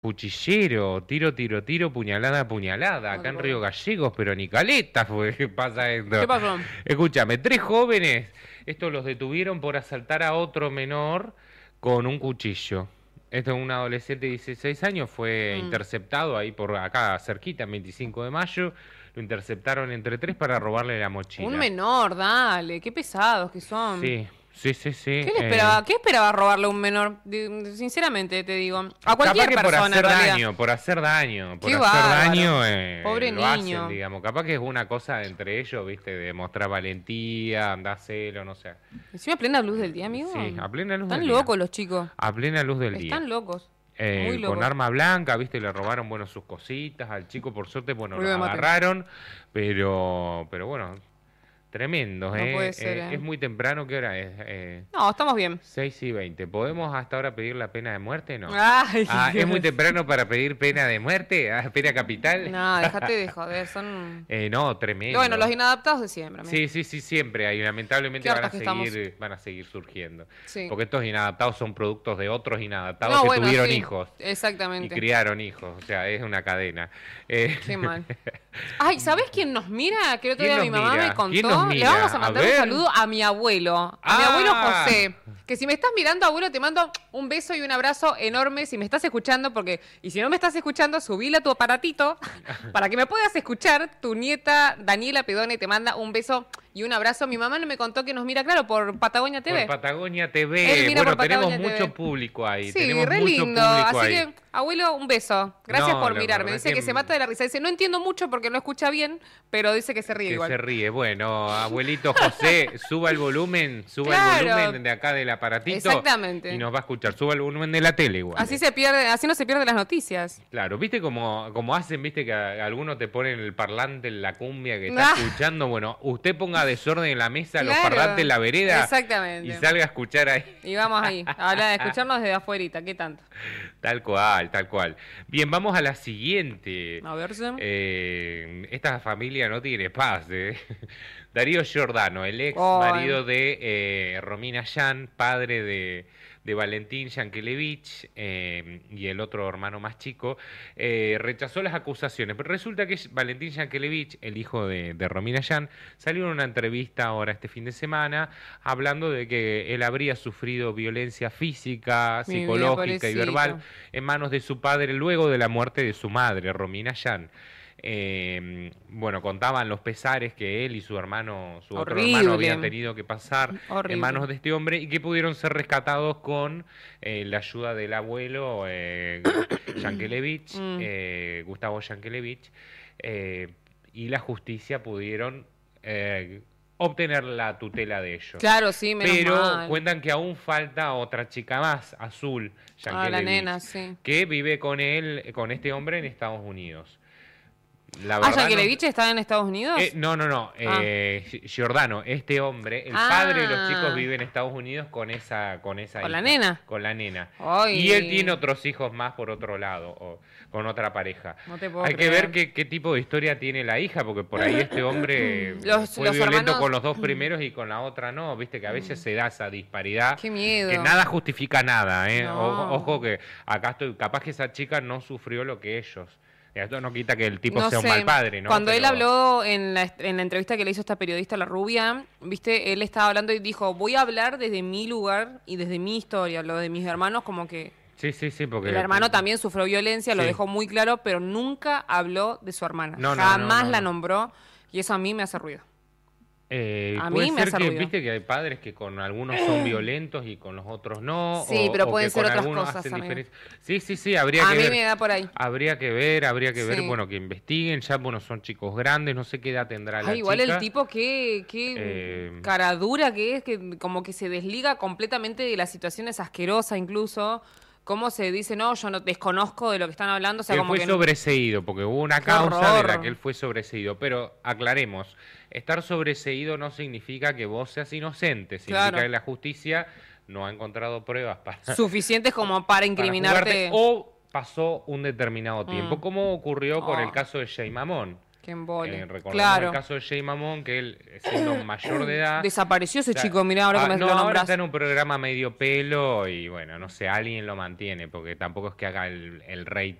Cuchillero, tiro, puñalada, puñalada, No acá te en puedo Río creer. Gallegos, pero ni caleta fue que pasa ¿Qué esto. pasó? Escúchame, tres jóvenes, estos los detuvieron por asaltar a otro menor con un cuchillo. Esto es un adolescente de 16 años, fue Mm. interceptado ahí por acá cerquita, el 25 de mayo. Lo interceptaron entre tres para robarle la Un mochila. menor, dale, qué pesados que son. Sí, sí, sí, sí. ¿Qué le esperaba? ¿Qué esperaba robarle a un menor? Sinceramente te digo. A Capaz cualquier que por persona en hacer realidad. daño, por hacer daño, por Qué hacer bárbaro. daño, Pobre lo hacen, niño. digamos. Capaz que es una cosa entre ellos, viste, de mostrar valentía, andar celo, no sé. Encima plena luz del día, amigo. Sí, a plena luz del Están día. locos los chicos. A plena luz del día. Están locos. Muy Con locos. arma blanca, viste, le robaron, bueno, sus cositas. Al chico, por suerte, bueno, Uy, los me maten. agarraron. Pero bueno, tremendos, No ¿eh? puede ser, Es muy temprano, ¿qué hora es? No, estamos bien. 6:20. ¿Podemos hasta ahora pedir la pena de muerte? No. Ay, Ah, ¿es muy Dios. temprano para pedir pena de muerte? Ah, ¿pena capital? No, déjate de joder. Son. No, tremendo. Bueno, los inadaptados de siempre, amigo. Sí, sí, sí, siempre hay. Lamentablemente Qué hartas que estamos. van a seguir surgiendo. Sí. Porque estos inadaptados son productos de otros inadaptados No, que bueno, tuvieron sí. hijos y Exactamente. criaron hijos. O sea, es una cadena. Qué mal. Ay, ¿sabés quién nos mira? Que el otro ¿Quién día mi nos mamá mira? me contó. ¿Quién nos Le mira? vamos a A mandar un ver. saludo a mi abuelo. A mi Ah. abuelo José. Que si me estás mirando, abuelo, te mando un beso y un abrazo enorme. Si me estás escuchando, y si no me estás escuchando, subile a tu aparatito para que me puedas escuchar. Tu nieta Daniela Pedone te manda un beso y un abrazo. Mi mamá no me contó que nos mira, claro, por Patagonia TV. Por Patagonia Él TV. mira Bueno, por tenemos Patagonia mucho TV. público ahí. Sí, Tenemos re mucho lindo. público Así ahí. que, abuelo, un beso. Gracias No, por la mirarme. verdad Dice que se mata de la risa. Dice, no entiendo mucho porque no escucha bien, pero dice que se ríe Que igual. se ríe. Bueno, abuelito José, suba el volumen Claro. de acá del aparatito. Exactamente. Y nos va a escuchar. Suba el volumen de la tele igual. Así se pierde, así no se pierden las noticias. Claro, ¿viste como hacen, viste que algunos te ponen el parlante en la cumbia que Ah. está escuchando? Bueno, usted ponga desorden en la mesa, los Claro. parlantes en la vereda. Exactamente. Y salga a escuchar ahí. Y vamos ahí, a hablar, a escucharnos desde afuerita, ¿qué tanto? Tal cual, tal cual. Bien, vamos a la siguiente. A ver si. Esta familia no tiene paz. Darío Giordano, el ex Ay. marido de Romina Yan, padre de Valentín Yankelevich y el otro hermano más chico, rechazó las acusaciones. Pero resulta que Valentín Yankelevich, el hijo de Romina Yan, salió en una entrevista ahora este fin de semana hablando de que él habría sufrido violencia física, Mi vida, psicológica y pobrecito. verbal en manos de su padre luego de la muerte de su madre, Romina Yan. Bueno, contaban los pesares que él y su otro Horrible. hermano habían tenido que pasar Horrible. en manos de este hombre y que pudieron ser rescatados con la ayuda del abuelo Yankelevich, Gustavo Yankelevich, y la justicia pudieron obtener la tutela de ellos. Claro, sí, menos Pero mal. cuentan que aún falta otra chica más, Azul Ah, la Yankelevich, nena, sí. que vive con con este hombre en Estados Unidos. La Ah, verdad ¿Yankelevich está en Estados Unidos? no, Ah. Giordano, este hombre, el padre de los chicos vive en Estados Unidos con esa ¿Con hija, la nena? con la nena. Ay. Y él tiene otros hijos más por otro lado, o con otra pareja. No te puedo Hay que creer. ver qué tipo de historia tiene la hija, porque por ahí este hombre Los fue violento hermanos- con los dos primeros y con la otra no. Viste que a veces se da esa disparidad. Qué miedo. Que nada justifica nada, ¿eh? No. Ojo que acá capaz que esa chica no sufrió lo que ellos. Esto no quita que el tipo No sea un sé. mal padre, ¿no? Cuando él Pero- habló en la entrevista que le hizo esta periodista, la rubia, viste, él estaba hablando y dijo, voy a hablar desde mi lugar y desde mi historia, lo de mis hermanos, como que Sí, sí, sí, porque... el hermano también sufrió violencia, lo Sí. dejó muy claro, pero nunca habló de su hermana. No, no, Jamás no, no, la no. nombró y eso a mí me hace ruido. A puede mí me ser hace que, ruido. viste que hay padres que con algunos son violentos y con los otros no. Sí, pero o pueden que ser con otras algunos cosas, hacen amigo. diferencia. Sí, sí, sí, habría A que mí ver. me da por ahí. Habría que ver, Sí. bueno, que investiguen. Ya, bueno, son chicos grandes, no sé qué edad tendrá la Ay, igual chica. el tipo, qué cara dura que es, que como que se desliga completamente de las situaciones asquerosas incluso. Cómo se dice, no, yo no desconozco de lo que están hablando. O sea, Él como fue que sobreseído, porque hubo una Qué causa de la horror. que él fue sobreseído. Pero aclaremos, estar sobreseído no significa que vos seas inocente, significa Claro. que la justicia no ha encontrado pruebas para, suficientes como para incriminarte. juzgarte o pasó un determinado tiempo, como ocurrió con Oh. el caso de Jay Mamón. Qué embole. Recordemos Claro. el caso de Jay Mamón, que él, siendo mayor de edad... Desapareció ese chico, mirá, ahora que me no, lo ahora nombras. está en un programa medio pelo y bueno, no sé, alguien lo mantiene, porque tampoco es que haga el rating